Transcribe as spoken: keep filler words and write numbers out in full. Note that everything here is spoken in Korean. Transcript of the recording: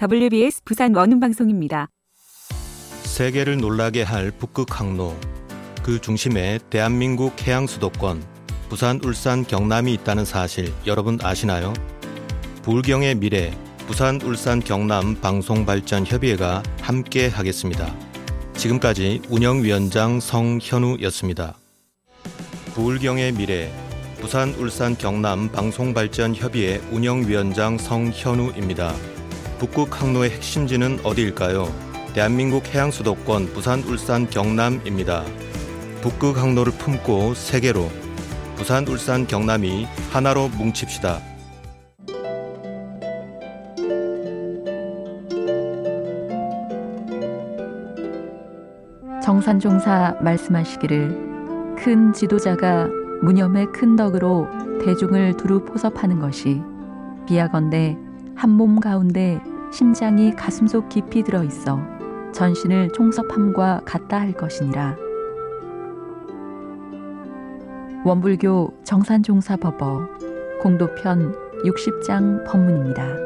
더블유비에스 부산 원음방송입니다. 세계를 놀라게 할 북극 항로, 그 중심에 대한민국 해양 수도권 부산, 울산, 경남이 있다는 사실 여러분 아시나요? 부울경의 미래 부산, 울산, 경남 방송발전협의회가 함께 하겠습니다. 지금까지 운영위원장 성현우였습니다. 부울경의 미래 부산, 울산, 경남 방송발전협의회 운영위원장 성현우입니다. 북극 항로의 핵심지는 어디일까요? 대한민국 해양수도권 부산, 울산, 경남입니다. 북극 항로를 품고 세계로 부산, 울산, 경남이 하나로 뭉칩시다. 정산종사 말씀하시기를 큰 지도자가 무념의 큰 덕으로 대중을 두루 포섭하는 것이 비하건대 한 몸 가운데 심장이 가슴속 깊이 들어있어 전신을 총섭함과 같다 할 것이니라. 원불교 정산종사법어 공도편 육십 장 법문입니다.